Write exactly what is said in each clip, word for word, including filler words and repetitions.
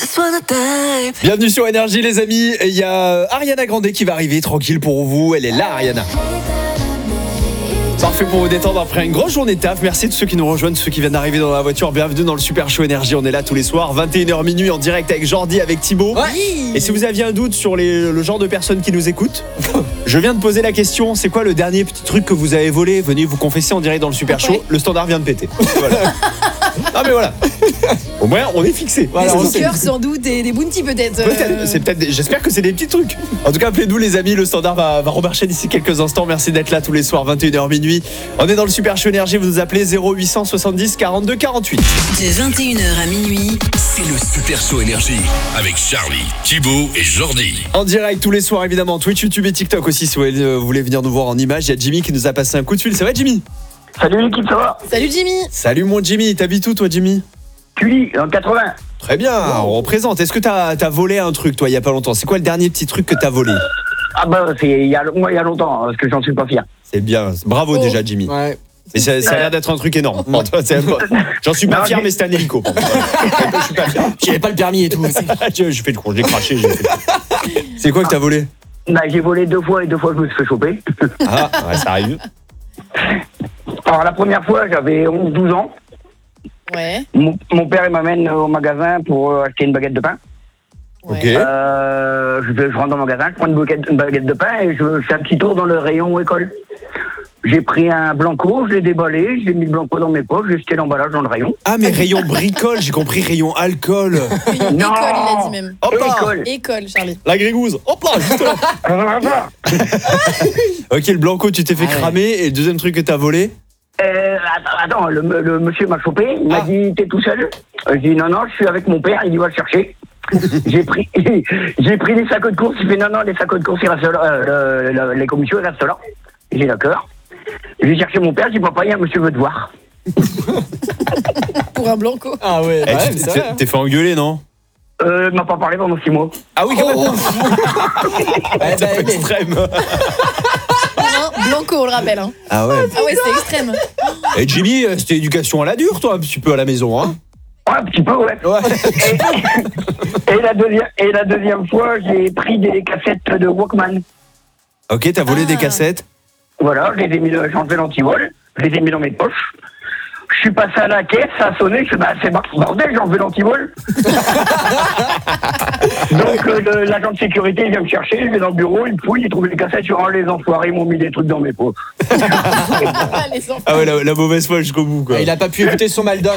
Bienvenue sur Énergie les amis, il y a Ariana Grande qui va arriver, tranquille pour vous, elle est là Ariana. Parfait pour vous détendre après une grosse journée de taf. Merci de ceux qui nous rejoignent, ceux qui viennent d'arriver dans la voiture. Bienvenue dans le Super Show Énergie. On est là tous les soirs, vingt et une heures minuit en direct avec Jordi, avec Thibaut. Ouais. Et si vous aviez un doute sur les, le genre de personnes qui nous écoutent, je viens de poser la question. C'est quoi le dernier petit truc que vous avez volé? Venez vous confesser en direct dans le Super Show. Ouais. Le standard vient de péter. Voilà. Ah mais voilà. Au moins on est fixé. Voilà, Des des stickers sans doute et des bounties peut-être. Peut-être, c'est peut-être. J'espère que c'est des petits trucs. En tout cas, appelez-nous les amis. Le standard va, va remarcher d'ici quelques instants. Merci d'être là tous les soirs, vingt et une heures minuit. On est dans le Super Show Énergie. Vous nous appelez zéro huit cent soixante-dix quarante-deux quarante-huit. De vingt et une heures à minuit, c'est le Super Show Énergie avec Charlie, Thibaut et Jordi. En direct tous les soirs évidemment. Twitch, YouTube et TikTok aussi. Si vous voulez venir nous voir en image, il y a Jimmy qui nous a passé un coup de fil. C'est vrai, Jimmy? Salut l'équipe, ça va? Salut Jimmy. Salut mon Jimmy. T'habites où toi, Jimmy? Cully, en quatre-vingts. Très bien. On représente. Est-ce que t'as as volé un truc toi il y a pas longtemps? C'est quoi le dernier petit truc que t'as volé? Ah bah c'est il y a moi il y a longtemps parce que j'en suis pas fier. C'est bien. Bravo Oh. déjà, Jimmy. Ouais. Mais ça, ça a l'air d'être un truc énorme. Bon, toi, c'est- J'en suis pas Non, fier, j'ai- mais c'est un hélico. Voilà. Je suis pas fier. J'avais pas le permis et tout. Je je fais le con, j'ai craché. j'ai fait- C'est quoi que t'as volé? Bah j'ai volé deux fois et deux fois je me suis fait choper. Ah, ouais, ça arrive. Alors la première fois j'avais onze douze ans. Ouais. Mon, mon père il m'amène au magasin pour euh, acheter une baguette de pain. Ouais. Ok. Euh, je, vais- je rentre dans le magasin, je prends une baguette, une baguette de pain et je fais un petit tour dans le rayon école. J'ai pris un blanco, je l'ai déballé, j'ai mis le blanco dans mes poches, j'ai jeté l'emballage dans le rayon. Ah, mais rayon bricole, j'ai compris rayon alcool. Rayon Non. école, il a dit même. Hop là. École. École, Charlie. La grégouze. Hop là, juste là. Ok, le blanco, tu t'es fait Ah ouais. cramer. Et le deuxième truc que t'as volé? Euh, attends, attends, le, le monsieur m'a chopé, il m'a Ah. dit t'es tout seul? Je dis non, non, je suis avec mon père, il dit va le chercher. j'ai pris j'ai pris les sacs de course, il fait non, non, les sacs de course, ils restent là, euh, le- le- les commissions, ils restent là. J'ai d'accord. J'ai cherché mon père, j'ai dit papa, il y a un monsieur veut te voir. Pour un blanco. Ah ouais, Eh, bah ouais, tu- mais t'es- ça va. T'es fait engueuler, non? Euh, il m'a pas parlé pendant six mois. Ah oui, quand même. Ouais, C'est bah, un peu mais- extrême. Hein, blanco, on le rappelle. Hein. Ah ouais. Ah ouais, c'est extrême. Et Jimmy, euh, c'était éducation à la dure, toi, un petit peu à la maison, hein? Ouais, un petit peu, ouais. Ouais. Et, et la deuxième, et la deuxième fois, j'ai pris des cassettes de Walkman. Ok, t'as volé Ah. des cassettes. Voilà, je les ai mis, dans- j'ai enlevé l'antivol, je les ai mis dans mes poches. Je suis passé à la caisse, ça a sonné, je fais bah c'est bar- bordel, j'ai enlevé l'antivol. Donc euh, le- l'agent de sécurité il vient me chercher, je vais dans le bureau, il me fouille, il trouve les cassettes sur un, les enfoirés, ils m'ont mis des trucs dans mes poches. Ah, les enfants. Ah ouais, la, la mauvaise foi jusqu'au bout, quoi. Il a pas pu écouter son Maldon.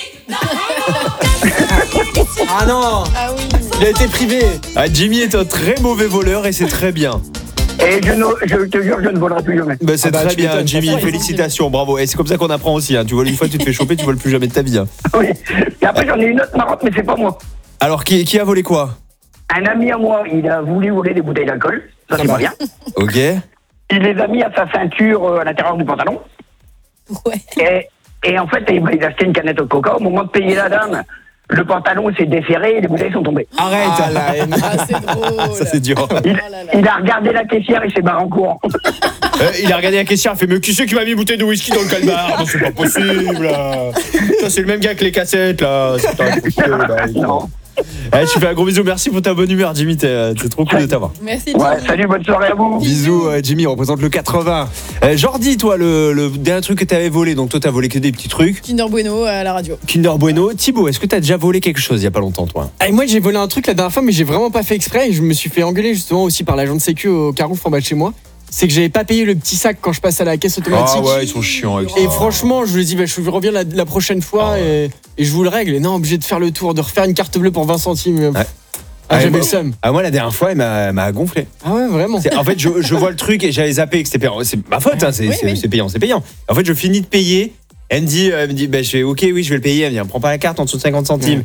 Ah non, Ah oui. il a été privé. Ah, Jimmy est un très mauvais voleur et c'est très bien. Et je, ne, je te jure, je ne volerai plus jamais. Bah, c'est Ah bah, très tu bien, m'étonnes, Jimmy. franchement, Félicitations, bravo. Et c'est comme ça qu'on apprend aussi. Hein. Tu voles une fois, tu te fais choper, tu voles plus jamais de ta vie. Hein. Oui. Et après j'en ai une autre marrante, mais c'est pas moi. Alors, qui, qui a volé quoi? Un ami à moi, il a voulu voler des bouteilles d'alcool, ça c'est pas bien. Ok. Il les a mis à sa ceinture euh, à l'intérieur du pantalon. Ouais. Et, et en fait, il il a acheté une canette de coca. Au moment de payer la dame, le pantalon s'est desserré et les bouteilles sont tombées. Arrête. Ah la haine. Ah, c'est drôle. Ça, c'est dur. Il, Oh là là. il a regardé la caissière et s'est barré en courant. Euh, il a regardé la caissière, il a fait mais qui c'est qui m'a mis une bouteille de whisky dans le calbar? Non, c'est pas possible. Là. Ça, c'est le même gars que les cassettes là. C'est pas possible. Là. Non. Eh, je te fais un gros bisou, merci pour ta bonne humeur, Jimmy. T'es c'est trop cool de t'avoir. Merci, Ouais, Jimmy. salut, bonne soirée à vous. Bisous, euh, Jimmy, représente le quatre-vingts. Euh, Jordi, toi, le, le dernier truc que t'avais volé, donc toi, t'as volé que des petits trucs. Kinder Bueno à la radio. Kinder Bueno. Thibaut, est-ce que t'as déjà volé quelque chose il y a pas longtemps, toi? Ah, et moi j'ai volé un truc la dernière fois mais j'ai vraiment pas fait exprès et je me suis fait engueuler justement aussi par l'agent de sécu au Carrefour en bas de chez moi. C'est que j'avais pas payé le petit sac quand je passe à la caisse automatique. Ah ouais, ils sont chiants avec ça. Et franchement, je lui ai dit, bah, je reviens la, la prochaine fois Ah ouais. et, et je vous le règle. Et non, obligé de faire le tour, de refaire une carte bleue pour vingt centimes. Ouais. Ah, Ah, j'avais moi- le seum. Ah, moi, la dernière fois, elle m'a m'a gonflé. Ah ouais, vraiment. C'est- En fait, je, je vois le truc et j'avais zappé que c'était payant. C'est ma faute, hein, c'est Oui, c'est- oui. c'est payant, c'est payant. En fait, je finis de payer. Elle me dit, elle me dit bah, je fais ok, oui, je vais le payer. Elle me dit, prends pas la carte en dessous de cinquante centimes.